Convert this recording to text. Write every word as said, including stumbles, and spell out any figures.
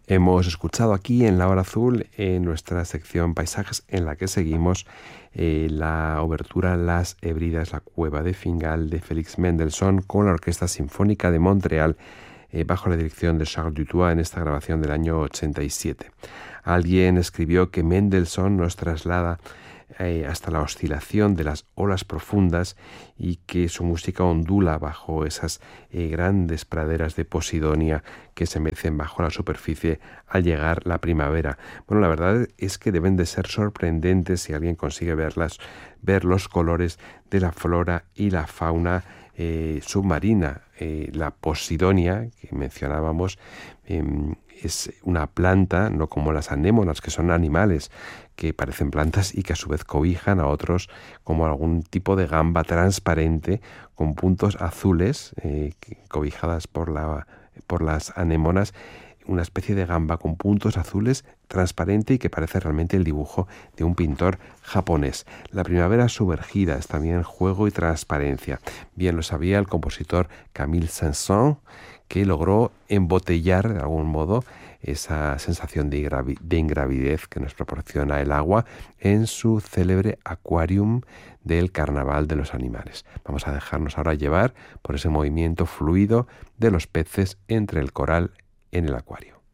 Hemos escuchado aquí en La Hora Azul, en nuestra sección Paisajes, en la que seguimos eh, la obertura Las Hébridas, la cueva de Fingal de Félix Mendelssohn con la Orquesta Sinfónica de Montreal eh, bajo la dirección de Charles Dutoit en esta grabación del año ochenta y siete. Alguien escribió que Mendelssohn nos traslada Eh, hasta la oscilación de las olas profundas y que su música ondula bajo esas eh, grandes praderas de Posidonia que se mecen bajo la superficie al llegar la primavera. Bueno, la verdad es que deben de ser sorprendentes si alguien consigue verlas, ver los colores de la flora y la fauna eh, submarina. Eh, la Posidonia que mencionábamos eh, es una planta, no como las anémonas, que son animales que parecen plantas y que a su vez cobijan a otros, como algún tipo de gamba transparente con puntos azules eh, cobijadas por, la, por las anémonas, una especie de gamba con puntos azules transparente y que parece realmente el dibujo de un pintor japonés. La primavera sumergida es también juego y transparencia. Bien lo sabía el compositor Camille Saint-Saëns, que logró embotellar de algún modo esa sensación de, ingravi- de ingravidez que nos proporciona el agua en su célebre Aquarium del Carnaval de los Animales. Vamos a dejarnos ahora llevar por ese movimiento fluido de los peces entre el coral en el acuario.